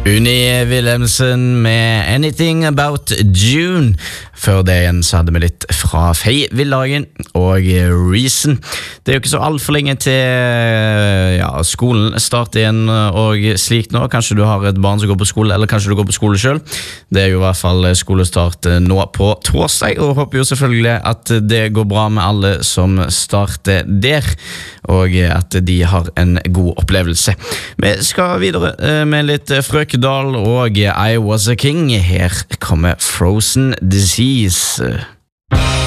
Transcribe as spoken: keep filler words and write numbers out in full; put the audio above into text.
Unni Wilhelmsen med Anything About June. Før det igjen så hadde vi litt fra Fei Villhagen og Reason. Det er jo ikke så alt for lenge til ja, skolen starter igjen og slik nå. Kanskje du har et barn som går på skole, eller kanskje du går på skole selv. Det er jo i hvert fall skolestart nå på torsdag, og håper jo selvfølgelig at det går bra med alle som starter der, og at de har en god opplevelse. Vi skal videre med litt Frøkedal og I Was a King. Her kommer Frozen Disease.